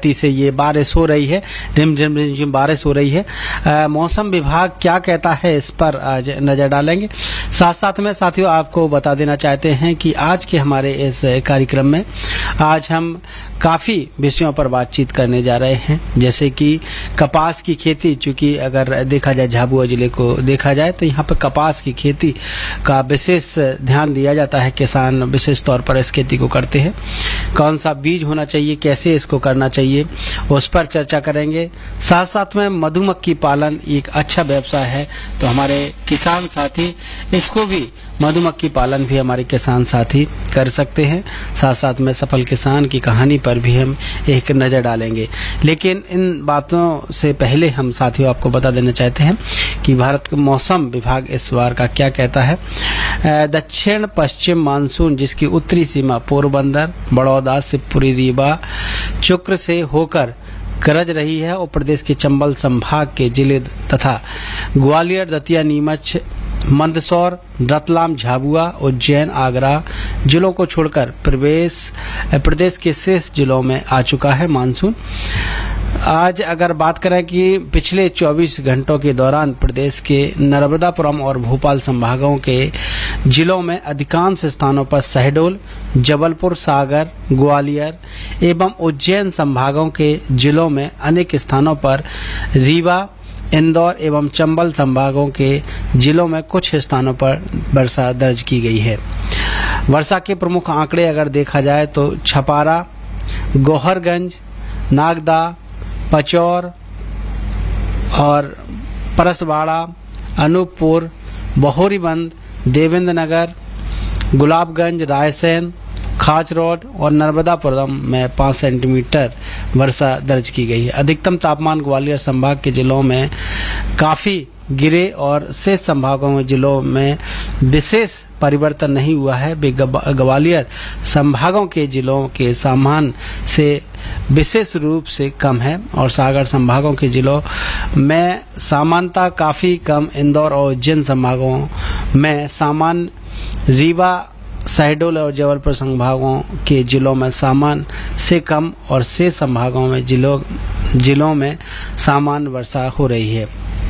गति से ये बारिश हो रही है, रिमझिम बारिश हो रही है। मौसम विभाग क्या कहता है इस पर आज नजर डालेंगे। साथ साथ में साथियों आपको बता देना चाहते हैं कि आज के हमारे इस कार्यक्रम में आज हम काफी विषयों पर बातचीत करने जा रहे हैं, जैसे कि कपास की खेती। चूंकि अगर देखा जाए झाबुआ जिले को देखा जाए तो यहाँ पर कपास की खेती का विशेष ध्यान दिया जाता है। किसान विशेष तौर पर इस खेती को करते हैं। कौन सा बीज होना चाहिए, कैसे इसको करना चाहिए, उस पर चर्चा करेंगे। साथ साथ में मधुमक्खी पालन एक अच्छा व्यवसाय है, तो हमारे किसान साथी इसको भी, मधुमक्खी पालन भी हमारे किसान साथी कर सकते हैं। साथ साथ में सफल किसान की कहानी पर भी हम एक नजर डालेंगे। लेकिन इन बातों से पहले हम साथियों आपको बता देना चाहते हैं कि भारत का मौसम विभाग इस बार का क्या कहता है। दक्षिण पश्चिम मानसून जिसकी उत्तरी सीमा पोरबंदर, बड़ौदा, शिवपुरी, रीवा, चुक्र से होकर गरज रही है और प्रदेश के चंबल संभाग के जिले तथा ग्वालियर, दतिया, नीमच, मंदसौर, रतलाम, झाबुआ, उज्जैन, आगरा जिलों को छोड़कर प्रदेश के शेष जिलों में आ चुका है मानसून। आज अगर बात करें कि पिछले 24 घंटों के दौरान प्रदेश के नर्मदापुरम और भोपाल संभागों के जिलों में अधिकांश स्थानों पर शहडोल, जबलपुर, सागर, ग्वालियर एवं उज्जैन संभागों के जिलों में अनेक स्थानों पर, रीवा, इंदौर एवं चंबल संभागों के जिलों में कुछ स्थानों पर वर्षा दर्ज की गई है। वर्षा के प्रमुख आंकड़े अगर देखा जाए तो छपारा, गोहरगंज, नागदा, पचौर और परसवाड़ा, अनूपपुर, बहोरीबंद, देवेंद्र नगर, गुलाबगंज, रायसेन, खाचरोड और नर्मदापुरम में 5 सेंटीमीटर वर्षा दर्ज की गई है। अधिकतम तापमान ग्वालियर संभाग के जिलों में काफी गिरे और शेष संभागों में जिलों में विशेष परिवर्तन नहीं हुआ है। ग्वालियर संभागों के जिलों के सामान्य से विशेष रूप से कम है और सागर संभागों के जिलों में सामान्यता काफी कम। इंदौर और उज्जैन संभागों में सामान्य, रीवा, शहडोल और जबलपुर संभागों के जिलों में सामान्य से कम और शेष संभागों में जिलों में सामान्य वर्षा हो रही है।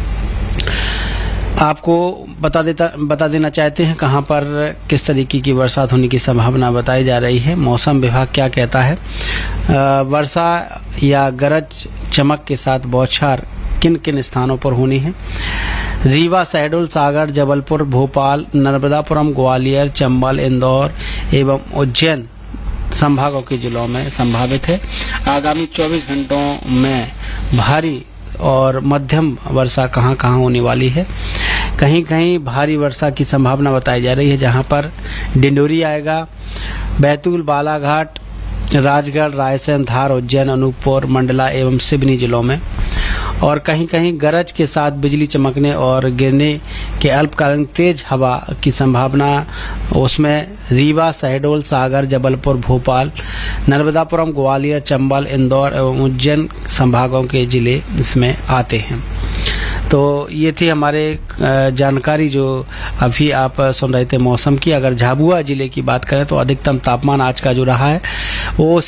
आपको बता देना चाहते हैं कहां पर किस तरीके की बरसात होने की संभावना बताई जा रही है। मौसम विभाग क्या कहता है, वर्षा या गरज चमक के साथ बौछार किन किन स्थानों पर होनी है। रीवा, शहडोल, सागर, जबलपुर, भोपाल, नर्मदापुरम, ग्वालियर, चंबल, इंदौर एवं उज्जैन संभागों के जिलों में संभावित है। आगामी 24 घंटों में भारी और मध्यम वर्षा कहां कहां होने वाली है। कहीं कहीं भारी वर्षा की संभावना बताई जा रही है, जहां पर डिंडोरी आएगा, बैतूल, बालाघाट, राजगढ़, रायसेन, धार, उज्जैन, अनूपपुर, मंडला एवं सिवनी जिलों में। और कहीं कहीं गरज के साथ बिजली चमकने और गिरने के अल्पकालीन तेज हवा की संभावना, उसमें रीवा, शहडोल, सागर, जबलपुर, भोपाल, नर्मदापुरम, ग्वालियर, चंबल, इंदौर एवं उज्जैन संभागों के जिले इसमें आते हैं। तो ये थी हमारे जानकारी जो अभी आप सुन रहे थे मौसम की। अगर झाबुआ जिले की बात करें तो अधिकतम तापमान आज का जो रहा है वो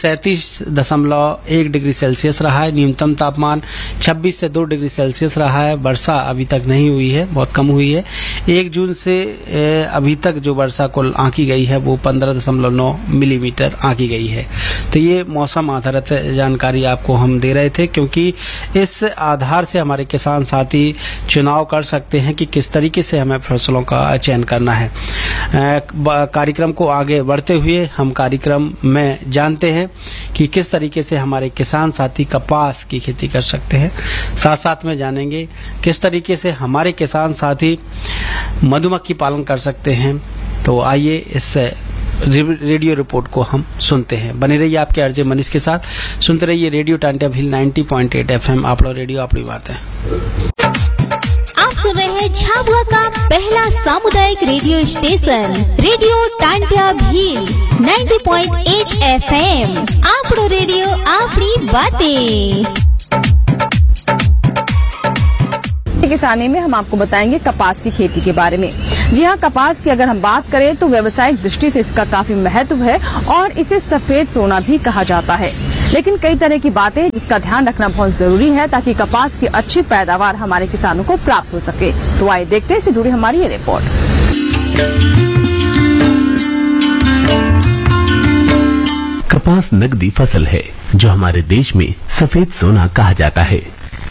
37.1 डिग्री सेल्सियस रहा है। न्यूनतम तापमान 26 से 2 डिग्री सेल्सियस रहा है। वर्षा अभी तक नहीं हुई है, बहुत कम हुई है। 1 जून से अभी तक जो वर्षा कुल आंकी गई है वो 15.9 मिलीमीटर आंकी गई है। तो ये मौसम आधारित जानकारी आपको हम दे रहे थे, क्योंकि इस आधार से हमारे किसान साथी चुनाव कर सकते हैं कि किस तरीके से हमें फसलों का चयन करना है। कार्यक्रम को आगे बढ़ते हुए हम कार्यक्रम में जानते हैं कि किस तरीके से हमारे किसान साथी कपास की खेती कर सकते हैं। साथ साथ में जानेंगे किस तरीके से हमारे किसान साथी मधुमक्खी पालन कर सकते हैं। तो आइए इस रेडियो रिपोर्ट को हम सुनते हैं। बने रहिए आपके आरजे मनीष के साथ, सुनते रहिए रेडियो टाइम हिल 90.8 FM। आप लोग रेडियो अपनी बात है। आप सुन रहे हैं झाबुआ का पहला सामुदायिक radio station radio time hill 90.8 FM। आप लोग रेडियो अपनी बातें। किसानी में हम आपको बताएंगे कपास की खेती के बारे में। जी हाँ, कपास की अगर हम बात करें तो व्यावसायिक दृष्टि से इसका काफी महत्व है और इसे सफेद सोना भी कहा जाता है। लेकिन कई तरह की बातें जिसका ध्यान रखना बहुत जरूरी है ताकि कपास की अच्छी पैदावार हमारे किसानों को प्राप्त हो सके। तो आइए देखते हैं इससे जुड़ी हमारी ये रिपोर्ट। कपास नकदी फसल है जो हमारे देश में सफेद सोना कहा जाता है।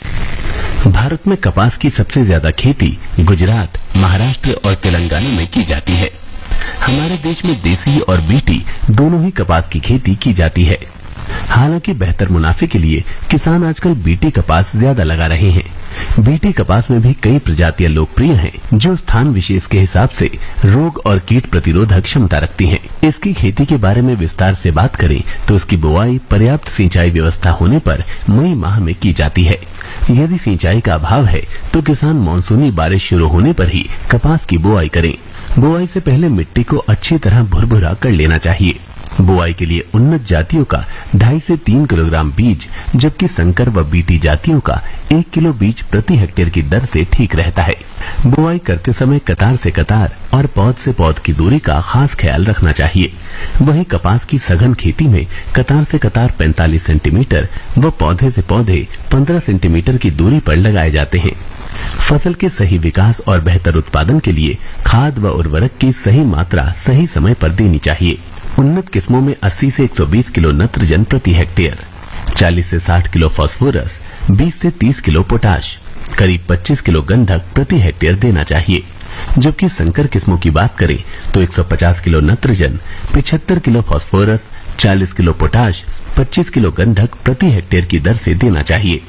भारत में कपास की सबसे ज्यादा खेती गुजरात, महाराष्ट्र और तेलंगाना में की जाती है। हमारे देश में देसी और बीटी दोनों ही कपास की खेती की जाती है। हालांकि बेहतर मुनाफे के लिए किसान आजकल बीटी कपास ज्यादा लगा रहे हैं। बीटी कपास में भी कई प्रजातियां लोकप्रिय हैं जो स्थान विशेष के हिसाब से रोग और कीट प्रतिरोधक क्षमता रखती हैं। इसकी खेती के बारे में विस्तार से बात करें तो इसकी बुआई पर्याप्त सिंचाई व्यवस्था होने पर मई माह में की जाती है। यदि सिंचाई का अभाव है तो किसान मानसूनी बारिश शुरू होने पर ही कपास की बुआई करें। बुआई से पहले मिट्टी को अच्छी तरह भुरभुरा कर लेना चाहिए। बुआई के लिए उन्नत जातियों का 2.5 से 3 किलोग्राम बीज, जबकि संकर व बीटी जातियों का 1 किलो बीज प्रति हेक्टेयर की दर से ठीक रहता है। बुआई करते समय कतार से कतार और पौध से पौध की दूरी का खास ख्याल रखना चाहिए। वहीं कपास की सघन खेती में कतार से कतार 45 सेंटीमीटर व पौधे से पौधे 15 सेंटीमीटर की दूरी पर लगाए जाते हैं। फसल के सही विकास और बेहतर उत्पादन के लिए खाद व उर्वरक की सही मात्रा सही समय पर देनी चाहिए। उन्नत किस्मों में 80 से 120 किलो नत्रजन प्रति हेक्टेयर, 40 से 60 किलो फास्फोरस, 20 से 30 किलो पोटाश, करीब 25 किलो गंधक प्रति हेक्टेयर देना चाहिए। जबकि संकर किस्मों की बात करें तो 150 kilo नत्रजन, 75 kilo phosphorus, 40 kilo potash, 25 kilo गंधक प्रति हेक्टेयर की दर से देना चाहिए।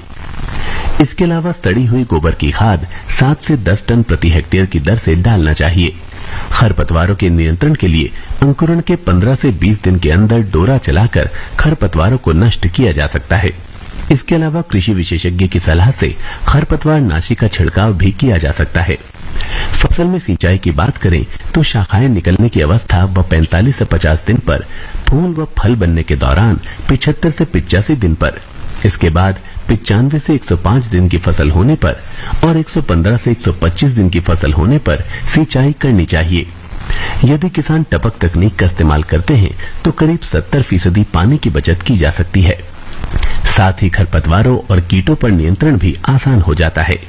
इसके अलावा सड़ी हुई गोबर की खाद 7 से 10 टन प्रति हेक्टेयर की दर से डालना चाहिए। खरपतवारों के नियंत्रण के लिए अंकुरण के 15 से 20 दिन के अंदर डोरा चलाकर खरपतवारों को नष्ट किया जा सकता है। इसके अलावा कृषि विशेषज्ञ की सलाह से खरपतवार नाशी का छिड़काव भी किया जा सकता है। फसल में सिंचाई की बात करें तो शाखाएं निकलने की अवस्था व 45 से 50 दिन पर, फूल व फल बनने के दौरान 75 से 85 दिन पर, इसके बाद 95 से 105 दिन की फसल होने पर और 115 से 125 दिन की फसल होने पर सिंचाई करनी चाहिए। यदि किसान टपक तकनीक का इस्तेमाल करते हैं तो करीब 70% पानी की बचत की जा सकती है। साथ ही खरपतवारों और कीटों पर नियंत्रण भी आसान हो जाता है।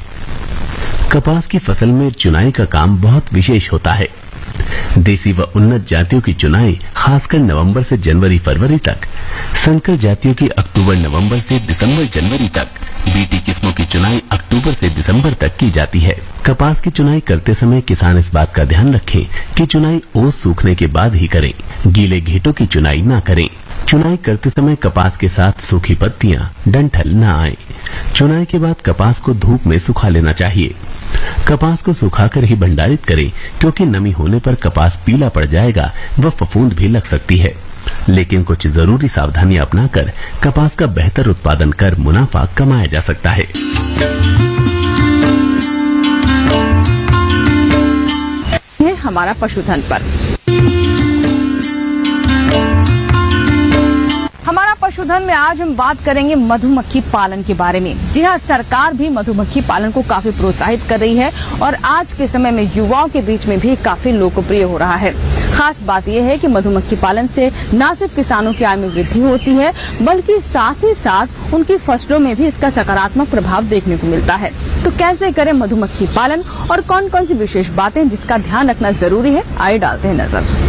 कपास की फसल में चुनाई का काम बहुत विशेष होता है। देसी व उन्नत जातियों की चुनाई खासकर नवंबर से जनवरी फरवरी तक, संकर जातियों की अक्टूबर नवंबर से दिसंबर जनवरी तक, बीटी किस्मों की चुनाई अक्टूबर से दिसंबर तक की जाती है। कपास की चुनाई करते समय किसान इस बात का ध्यान रखें कि चुनाई ओस सूखने के बाद ही करें, गीले घेटों की चुनाई न करें। चुनाई करते समय कपास के साथ सूखी पत्तियां, डंठल न आए। चुनाई के बाद कपास को धूप में सुखा लेना चाहिए। कपास को सुखाकर ही भंडारित करें क्योंकि नमी होने पर कपास पीला पड़ जाएगा व फफूंद भी लग सकती है। लेकिन कुछ जरूरी सावधानियां अपनाकर कपास का बेहतर उत्पादन कर मुनाफा कमाया जा सकता है। है हमारा पशुधन पर। हमारा पशुधन में आज हम बात करेंगे मधुमक्खी पालन के बारे में। जी हाँ, सरकार भी मधुमक्खी पालन को काफी प्रोत्साहित कर रही है और आज के समय में युवाओं के बीच में भी काफी लोकप्रिय हो रहा है। खास बात यह है कि मधुमक्खी पालन से न सिर्फ किसानों की आय में वृद्धि होती है बल्कि साथ ही साथ उनकी फसलों में भी इसका सकारात्मक प्रभाव देखने को मिलता है। तो कैसे करें मधुमक्खी पालन और कौन कौन सी विशेष बातें जिसका ध्यान रखना जरूरी है, आइए डालते हैं नजर।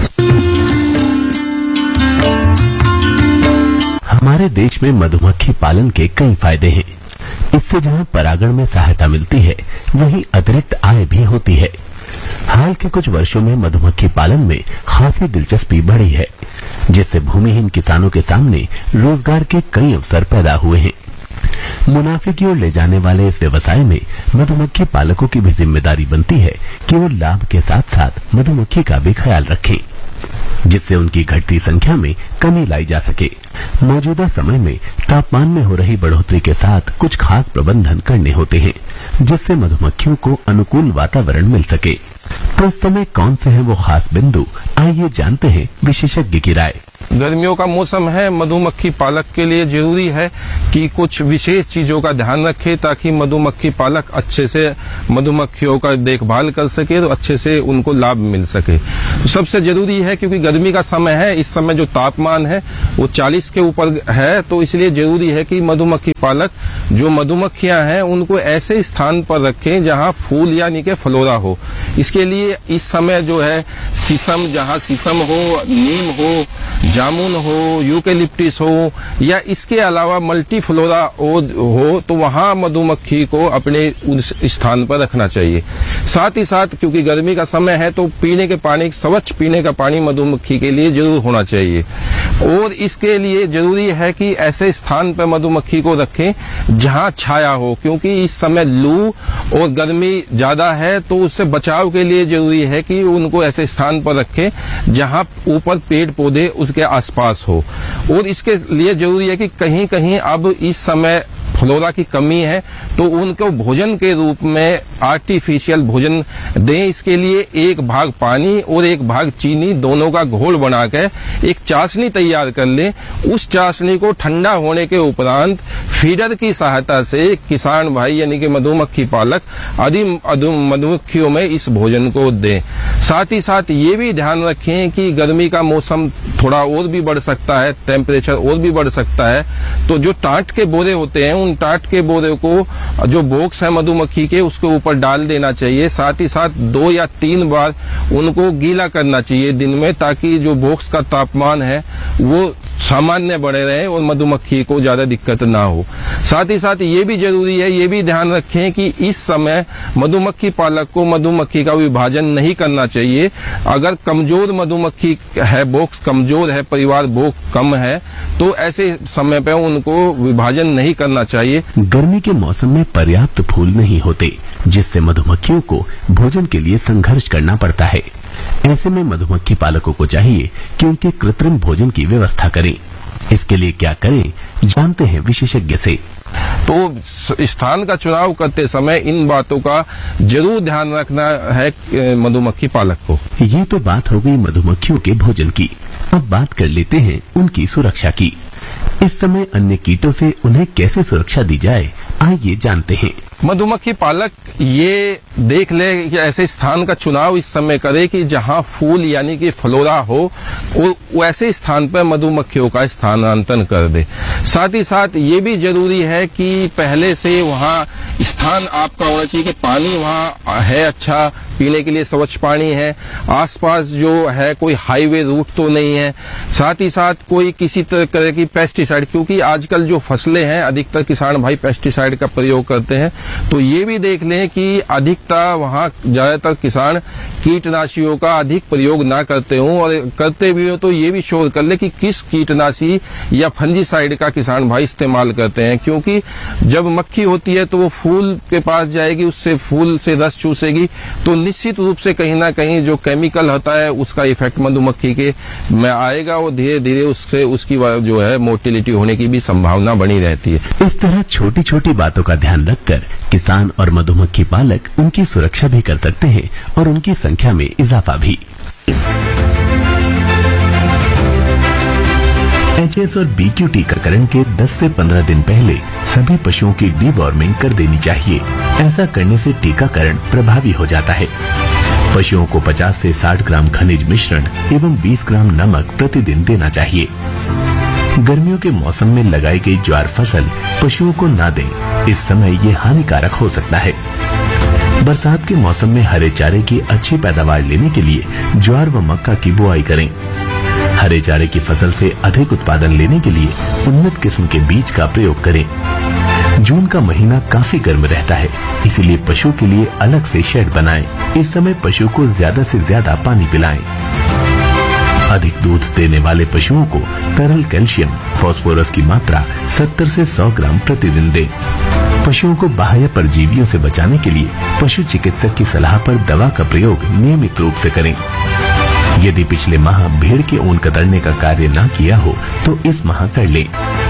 हमारे देश में मधुमक्खी पालन के कई फायदे हैं। इससे जहां परागण में सहायता मिलती है वहीं अतिरिक्त आय भी होती है। हाल के कुछ वर्षों में मधुमक्खी पालन में खासी दिलचस्पी बढ़ी है, जिससे भूमिहीन किसानों के सामने रोजगार के कई अवसर पैदा हुए हैं। मुनाफे की ओर ले जाने वाले इस व्यवसाय में मधुमक्खी पालकों की भी जिम्मेदारी बनती है कि वो लाभ के साथ साथ मधुमक्खी का भी ख्याल रखें, जिससे उनकी घटती संख्या में कमी लाई जा सके। मौजूदा समय में तापमान में हो रही बढ़ोतरी के साथ कुछ खास प्रबंधन करने होते हैं, जिससे मधुमक्खियों को अनुकूल वातावरण मिल सके। तो इस समय कौन से हैं वो खास बिंदु, आइए जानते हैं विशेषज्ञ की राय। गर्मियों का मौसम है, मधुमक्खी पालक के लिए जरूरी है कि कुछ विशेष चीजों का ध्यान रखे ताकि मधुमक्खी पालक अच्छे से मधुमक्खियों का देखभाल कर सके तो अच्छे से उनको लाभ मिल सके। सबसे जरूरी है, क्योंकि गर्मी का समय है, इस समय जो तापमान है वो 40 के ऊपर है, तो इसलिए जरूरी है कि मधुमक्खी पालक जो मधुमक्खियां हैं उनको ऐसे स्थान पर रखें जहां फूल यानी कि फ्लोरा हो। इसके लिए इस समय जो है शीशम, जहां शीशम हो, नीम हो, जामुन हो, यूकेलिप्टिस हो, या इसके अलावा मल्टी फ्लोरा हो, तो वहां मधुमक्खी को अपने उस स्थान पर रखना चाहिए। साथ ही साथ क्योंकि गर्मी का समय है तो पीने के पानी, स्वच्छ पीने का पानी मधुमक्खी के लिए जरूर होना चाहिए। और इसके लिए जरूरी है कि ऐसे स्थान पर मधुमक्खी को रखें जहां छाया हो, क्योंकि इस समय लू और गर्मी ज्यादा है, तो उससे बचाव के लिए जरूरी है कि उनको ऐसे स्थान पर रखें जहां ऊपर पेड़ पौधे उसके आसपास हो। और इसके लिए जरूरी है कि कहीं कहीं अब इस समय फ्लोरा की कमी है, तो उनको भोजन के रूप में आर्टिफिशियल भोजन दें। इसके लिए 1 भाग पानी और 1 भाग चीनी दोनों का घोल बनाकर एक चाशनी तैयार कर लें। उस चाशनी को ठंडा होने के उपरांत फीडर की सहायता से किसान भाई यानी कि मधुमक्खी पालक आदि मधुमक्खियों में इस भोजन को दें। साथ ही साथ ये भी ध्यान रखें कि गर्मी का मौसम थोड़ा और भी बढ़ सकता है, टेम्परेचर और भी बढ़ सकता है, तो जो टाट के बोरे होते हैं उन टाट के बोरे को जो बॉक्स है मधुमक्खी के उसके ऊपर डाल देना चाहिए। साथ ही साथ 2 या 3 बार उनको गीला करना चाहिए दिन में, ताकि जो बॉक्स का तापमान है वो सामान्य बने रहे और मधुमक्खी को ज्यादा दिक्कत ना हो। साथ ही साथ ये भी जरूरी है, ये भी ध्यान रखें कि इस समय मधुमक्खी पालक को मधुमक्खी का विभाजन नहीं करना चाहिए। अगर कमजोर मधुमक्खी है, बॉक्स कमजोर है, परिवार बॉक्स कम है, तो ऐसे समय पे उनको विभाजन नहीं करना चाहिए। गर्मी के मौसम में पर्याप्त फूल नहीं होते, जिससे मधुमक्खियों को भोजन के लिए संघर्ष करना पड़ता है। ऐसे में मधुमक्खी पालकों को चाहिए कि उनके कृत्रिम भोजन की व्यवस्था करें। इसके लिए क्या करें, जानते हैं विशेषज्ञ से। तो स्थान का चुनाव करते समय इन बातों का जरूर ध्यान रखना है मधुमक्खी पालक को। ये तो बात हो गई मधुमक्खियों के भोजन की। अब बात कर लेते हैं उनकी सुरक्षा की। इस समय अन्य कीटों से उन्हें कैसे सुरक्षा दी जाए, आइए जानते हैं। मधुमक्खी पालक ये देख ले कि ऐसे स्थान का चुनाव इस समय करे कि जहां फूल यानी कि फ्लोरा हो, और वैसे स्थान पर मधुमक्खियों का स्थानांतरण कर दे। साथ ही साथ ये भी जरूरी है कि पहले से वहां स्थान आपका होना चाहिए कि पानी वहां है, अच्छा पीने के लिए स्वच्छ पानी है, आसपास जो है कोई हाईवे रूट तो नहीं है, साथ ही साथ कोई किसी तरह की पेस्टिसाइड, क्योंकि आजकल जो फसलें हैं अधिकतर किसान भाई पेस्टिसाइड का प्रयोग करते हैं, तो ये भी देख लें कि अधिकता वहां ज्यादातर किसान कीटनाशियों का अधिक प्रयोग ना करते हों, और करते भी हो तो ये भी शोध कर ले कि किस कीटनाशी या फंजीसाइड का किसान भाई इस्तेमाल करते हैं। क्योंकि जब मक्खी होती है तो वो फूल के पास जाएगी, उससे फूल से रस चूसेगी, तो निश्चित रूप से कहीं ना कहीं जो केमिकल होता है उसका इफेक्ट मधुमक्खी के में आएगा, और धीरे धीरे उससे उसकी जो है मोर्टिलिटी होने की भी संभावना बनी रहती है। इस तरह छोटी छोटी बातों का ध्यान रखकर किसान और मधुमक्खी पालक उनकी सुरक्षा भी कर सकते हैं और उनकी संख्या में इजाफा भी। एचएस और बीक्यू टीकाकरण के 10 से 15 दिन पहले सभी पशुओं की डीवॉर्मिंग कर देनी चाहिए। ऐसा करने से टीकाकरण प्रभावी हो जाता है। पशुओं को 50 से 60 ग्राम खनिज मिश्रण एवं 20 ग्राम नमक प्रतिदिन देना चाहिए। गर्मियों के मौसम में लगाई गई ज्वार फसल पशुओं को न दें, इस समय ये हानिकारक हो सकता है। बरसात के मौसम में हरे चारे की अच्छी पैदावार लेने के लिए ज्वार व मक्का की बुआई करें। हरे चारे की फसल से अधिक उत्पादन लेने के लिए उन्नत किस्म के बीज का प्रयोग करें। जून का महीना काफी गर्म रहता है, इसीलिए पशु के लिए अलग से शेड बनाएं। इस समय पशु को ज्यादा से ज्यादा पानी पिलाएं। अधिक दूध देने वाले पशुओं को तरल कैल्शियम, फास्फोरस की मात्रा 70 से 100 ग्राम प्रतिदिन दें। पशुओं को बाह्य परजीवियों से बचाने के लिए पशु चिकित्सक की सलाह पर दवा का प्रयोग नियमित रूप से करें। यदि पिछले माह भेड़ के ऊन कतरने का कार्य न किया हो तो इस माह कर लें।